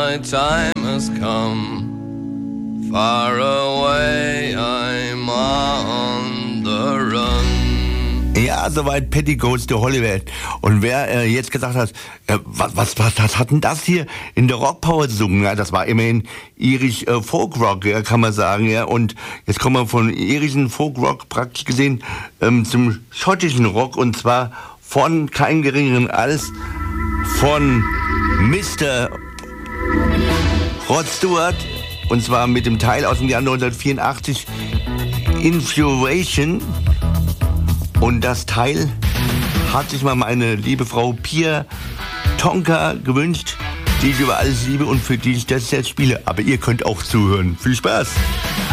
my time has come. Far away, I'm on the run. Ja, soweit Petticoats der Hollywood. Und wer jetzt gesagt hat, was hat denn das hier in der Rockpower gesungen? Ja, das war immerhin irisch Folkrock, ja, kann man sagen. Ja. Und jetzt kommen wir von irischen Folkrock praktisch gesehen zum schottischen Rock. Und zwar von keinem geringeren als von Mr. Rod Stewart. Und zwar mit dem Teil aus dem Jahr 1984, Infatuation. Und das Teil hat sich mal meine liebe Frau Pia Tonka gewünscht, die ich über alles liebe und für die ich das jetzt spiele. Aber ihr könnt auch zuhören. Viel Spaß!